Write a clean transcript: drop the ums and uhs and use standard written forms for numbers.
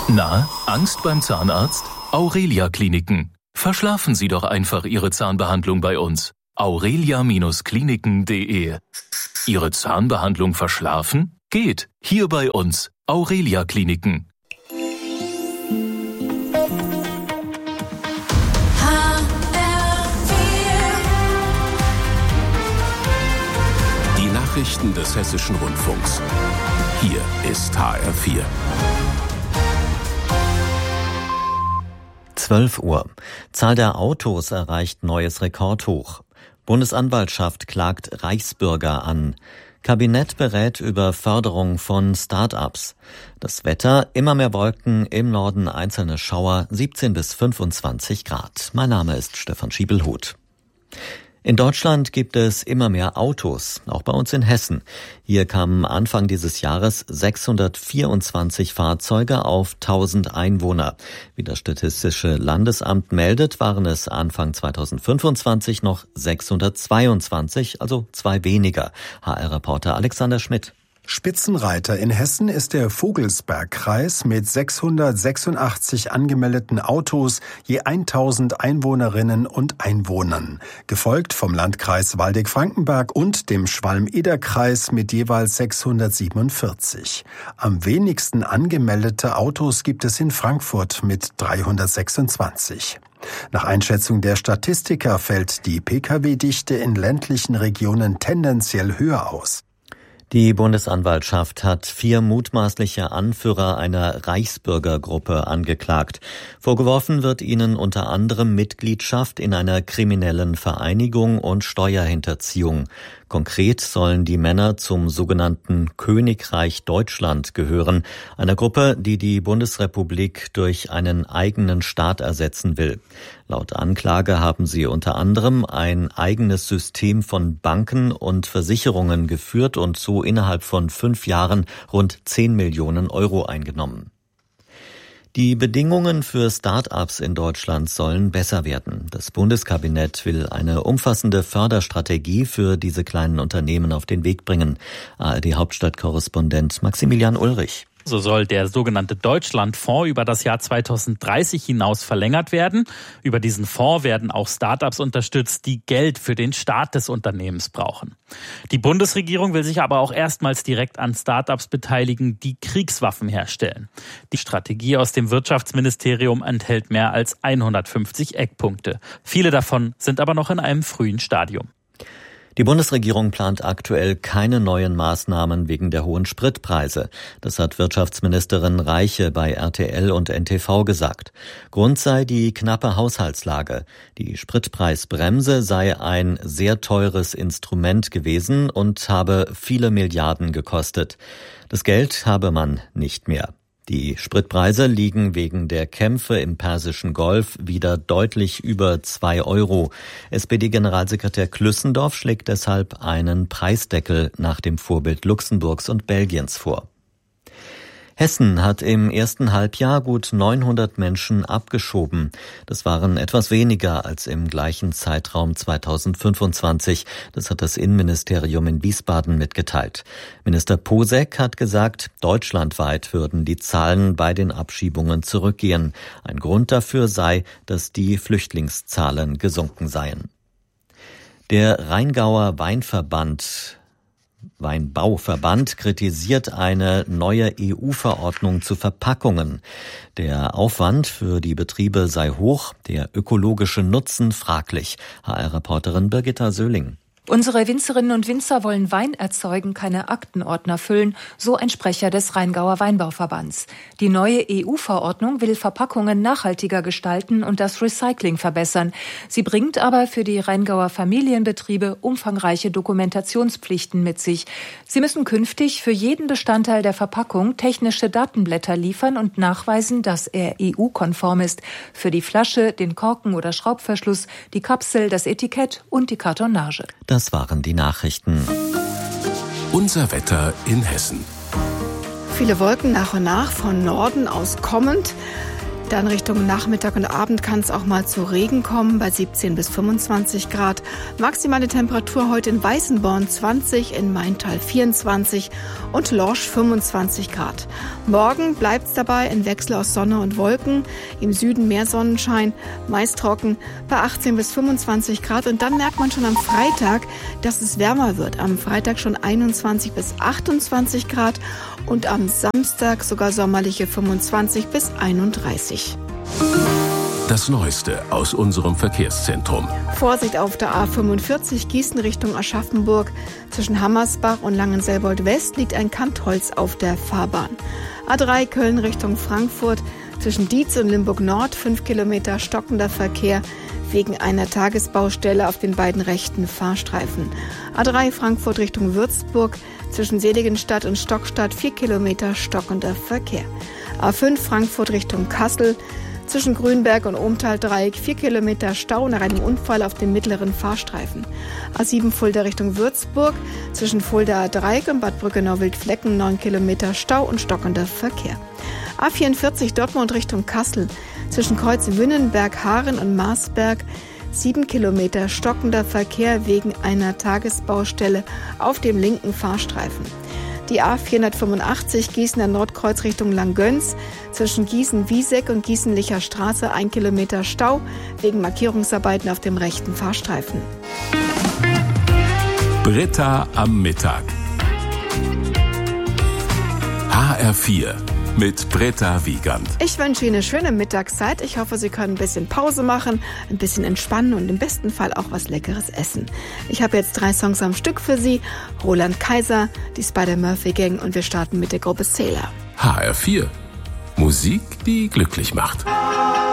Na, Angst beim Zahnarzt? Aurelia Kliniken. Verschlafen Sie doch einfach Ihre Zahnbehandlung bei uns. aurelia-kliniken.de. Ihre Zahnbehandlung verschlafen? Geht. Hier bei uns. Aurelia Kliniken. Die Nachrichten des Hessischen Rundfunks. Hier ist HR4. 12 Uhr. Zahl der Autos erreicht neues Rekordhoch. Bundesanwaltschaft klagt Reichsbürger an. Kabinett berät über Förderung von Start-ups. Das Wetter, immer mehr Wolken, im Norden einzelne Schauer, 17 bis 25 Grad. Mein Name ist Stefan Schiebelhuth. In Deutschland gibt es immer mehr Autos, auch bei uns in Hessen. Hier kamen Anfang dieses Jahres 624 Fahrzeuge auf 1000 Einwohner. Wie das Statistische Landesamt meldet, waren es Anfang 2025 noch 622, also 2 weniger. HR-Reporter Alexander Schmidt. Spitzenreiter in Hessen ist der Vogelsbergkreis mit 686 angemeldeten Autos, je 1000 Einwohnerinnen und Einwohnern, gefolgt vom Landkreis Waldeck-Frankenberg und dem Schwalm-Eder-Kreis mit jeweils 647. Am wenigsten angemeldete Autos gibt es in Frankfurt mit 326. Nach Einschätzung der Statistiker fällt die Pkw-Dichte in ländlichen Regionen tendenziell höher aus. Die Bundesanwaltschaft hat 4 mutmaßliche Anführer einer Reichsbürgergruppe angeklagt. Vorgeworfen wird ihnen unter anderem Mitgliedschaft in einer kriminellen Vereinigung und Steuerhinterziehung. Konkret sollen die Männer zum sogenannten Königreich Deutschland gehören, einer Gruppe, die die Bundesrepublik durch einen eigenen Staat ersetzen will. Laut Anklage haben sie unter anderem ein eigenes System von Banken und Versicherungen geführt und so innerhalb von 5 Jahren rund 10 Millionen Euro eingenommen. Die Bedingungen für Start-ups in Deutschland sollen besser werden. Das Bundeskabinett will eine umfassende Förderstrategie für diese kleinen Unternehmen auf den Weg bringen. ARD-Hauptstadtkorrespondent Maximilian Ulrich. So soll der sogenannte Deutschlandfonds über das Jahr 2030 hinaus verlängert werden. Über diesen Fonds werden auch Start-ups unterstützt, die Geld für den Start des Unternehmens brauchen. Die Bundesregierung will sich aber auch erstmals direkt an Start-ups beteiligen, die Kriegswaffen herstellen. Die Strategie aus dem Wirtschaftsministerium enthält mehr als 150 Eckpunkte. Viele davon sind aber noch in einem frühen Stadium. Die Bundesregierung plant aktuell keine neuen Maßnahmen wegen der hohen Spritpreise. Das hat Wirtschaftsministerin Reiche bei RTL und NTV gesagt. Grund sei die knappe Haushaltslage. Die Spritpreisbremse sei ein sehr teures Instrument gewesen und habe viele Milliarden gekostet. Das Geld habe man nicht mehr. Die Spritpreise liegen wegen der Kämpfe im Persischen Golf wieder deutlich über 2 Euro. SPD-Generalsekretär Klüssendorf schlägt deshalb einen Preisdeckel nach dem Vorbild Luxemburgs und Belgiens vor. Hessen hat im ersten Halbjahr gut 900 Menschen abgeschoben. Das waren etwas weniger als im gleichen Zeitraum 2025. Das hat das Innenministerium in Wiesbaden mitgeteilt. Minister Posek hat gesagt, deutschlandweit würden die Zahlen bei den Abschiebungen zurückgehen. Ein Grund dafür sei, dass die Flüchtlingszahlen gesunken seien. Der Rheingauer Weinbauverband kritisiert eine neue EU-Verordnung zu Verpackungen. Der Aufwand für die Betriebe sei hoch, der ökologische Nutzen fraglich. HR-Reporterin Birgitta Söhling. Unsere Winzerinnen und Winzer wollen Wein erzeugen, keine Aktenordner füllen, so ein Sprecher des Rheingauer Weinbauverbands. Die neue EU-Verordnung will Verpackungen nachhaltiger gestalten und das Recycling verbessern. Sie bringt aber für die Rheingauer Familienbetriebe umfangreiche Dokumentationspflichten mit sich. Sie müssen künftig für jeden Bestandteil der Verpackung technische Datenblätter liefern und nachweisen, dass er EU-konform ist. Für die Flasche, den Korken oder Schraubverschluss, die Kapsel, das Etikett und die Kartonage. Das waren die Nachrichten. Unser Wetter in Hessen. Viele Wolken nach und nach von Norden aus kommend. Dann Richtung Nachmittag und Abend kann es auch mal zu Regen kommen bei 17 bis 25 Grad. Maximale Temperatur heute in Weißenborn 20, in Maintal 24 und Lorsch 25 Grad. Morgen bleibt es dabei in Wechsel aus Sonne und Wolken. Im Süden mehr Sonnenschein, meist trocken bei 18 bis 25 Grad. Und dann merkt man schon am Freitag, dass es wärmer wird. Am Freitag schon 21 bis 28 Grad und am Samstag sogar sommerliche 25 bis 31. Das Neueste aus unserem Verkehrszentrum. Vorsicht auf der A45 Gießen Richtung Aschaffenburg. Zwischen Hammersbach und Langenselbold West liegt ein Kantholz auf der Fahrbahn. A3 Köln Richtung Frankfurt. Zwischen Dietz und Limburg Nord 5 Kilometer stockender Verkehr wegen einer Tagesbaustelle auf den beiden rechten Fahrstreifen. A3 Frankfurt Richtung Würzburg. Zwischen Seligenstadt und Stockstadt 4 Kilometer stockender Verkehr. A5 Frankfurt Richtung Kassel. Zwischen Grünberg und Ohmtal-Dreieck 4 Kilometer Stau nach einem Unfall auf dem mittleren Fahrstreifen. A7 Fulda Richtung Würzburg. Zwischen Fulda Dreieck und Bad Brückenau-Wildflecken 9 Kilometer Stau und stockender Verkehr. A44 Dortmund Richtung Kassel. Zwischen Kreuz-Wünnenberg, Haaren und Marsberg 7 Kilometer stockender Verkehr wegen einer Tagesbaustelle auf dem linken Fahrstreifen. Die A485 Gießener Nordkreuz Richtung Langgöns. Zwischen Gießen-Wieseck und Gießen-Licher Straße 1 Kilometer Stau wegen Markierungsarbeiten auf dem rechten Fahrstreifen. Britta am Mittag. HR4 mit Britta Wiegand. Ich wünsche Ihnen eine schöne Mittagszeit. Ich hoffe, Sie können ein bisschen Pause machen, ein bisschen entspannen und im besten Fall auch was Leckeres essen. Ich habe jetzt 3 Songs am Stück für Sie. Roland Kaiser, die Spider-Murphy-Gang und wir starten mit der Gruppe Sailor. HR4. Musik, die glücklich macht.